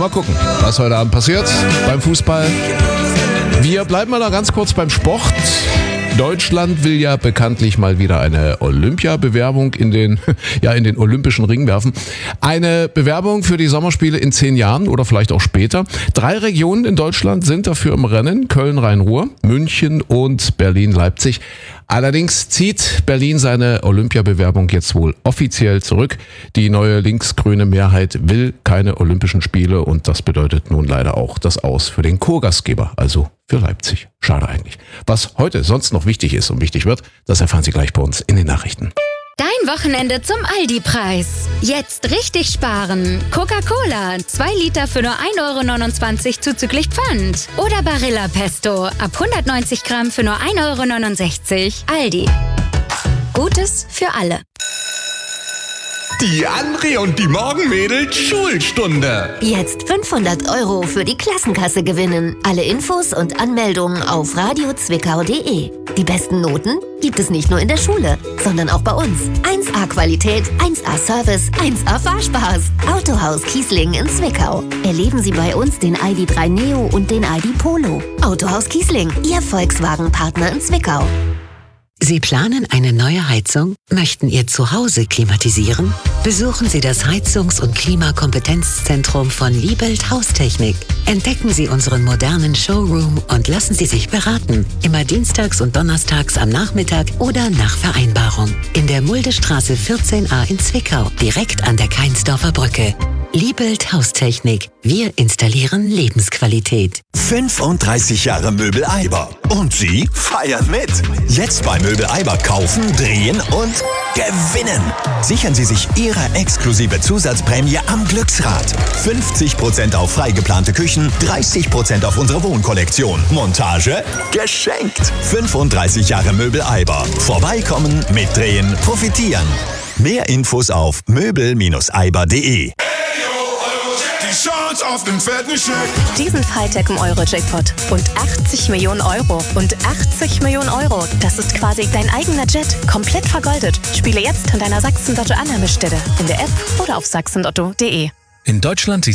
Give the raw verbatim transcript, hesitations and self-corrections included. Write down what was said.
Mal gucken, was heute Abend passiert beim Fußball. Wir bleiben mal noch ganz kurz beim Sport. Deutschland will ja bekanntlich mal wieder eine Olympiabewerbung in den, ja, in den Olympischen Ring werfen. Eine Bewerbung für die Sommerspiele in zehn Jahren oder vielleicht auch später. Drei Regionen in Deutschland sind dafür im Rennen. Köln, Rhein-Ruhr, München und Berlin-Leipzig. Allerdings zieht Berlin seine Olympiabewerbung jetzt wohl offiziell zurück. Die neue linksgrüne Mehrheit will keine Olympischen Spiele und das bedeutet nun leider auch das Aus für den Co-Gastgeber, also für Leipzig. Schade eigentlich. Was heute sonst noch wichtig ist und wichtig wird, das erfahren Sie gleich bei uns in den Nachrichten. Dein Wochenende zum Aldi-Preis. Jetzt richtig sparen. Coca-Cola, zwei Liter für nur ein Euro neunundzwanzig zuzüglich Pfand. Oder Barilla Pesto, ab hundertneunzig Gramm für nur ein Euro neunundsechzig. Aldi. Gutes für alle. Die André und die Morgenmädels Schulstunde. Jetzt fünfhundert Euro für die Klassenkasse gewinnen. Alle Infos und Anmeldungen auf radio zwickau punkt de. Die besten Noten gibt es nicht nur in der Schule, sondern auch bei uns. eins A Qualität, eins A Service, eins A Fahrspaß. Autohaus Kiesling in Zwickau. Erleben Sie bei uns den I D drei Neo und den I D Polo. Autohaus Kiesling, Ihr Volkswagen-Partner in Zwickau. Sie planen eine neue Heizung? Möchten Ihr Zuhause klimatisieren? Besuchen Sie das Heizungs- und Klimakompetenzzentrum von Liebelt Haustechnik. Entdecken Sie unseren modernen Showroom und lassen Sie sich beraten. Immer dienstags und donnerstags am Nachmittag oder nach Vereinbarung. In der Muldestraße vierzehn a in Zwickau, direkt an der Keinsdorfer Brücke. Liebelt Haustechnik. Wir installieren Lebensqualität. fünfunddreißig Jahre Möbel Eiber. Und Sie feiern mit. Jetzt bei Möbel Eiber kaufen, drehen und gewinnen. Sichern Sie sich Ihre exklusive Zusatzprämie am Glücksrad. fünfzig Prozent auf frei geplante Küchen, dreißig Prozent auf unsere Wohnkollektion. Montage geschenkt. fünfunddreißig Jahre Möbel Eiber. Vorbeikommen, mitdrehen, profitieren. Mehr Infos auf möbel Eiber punkt de. Die Chance auf den fetten Scheck. Diesen Freitag im Euro-Jackpot. Und achtzig Millionen Euro. Und achtzig Millionen Euro. Das ist quasi dein eigener Jet. Komplett vergoldet. Spiele jetzt an deiner Sachsen-Lotto-Annahmestelle. In der App oder auf sachsen lotto punkt de. In Deutschland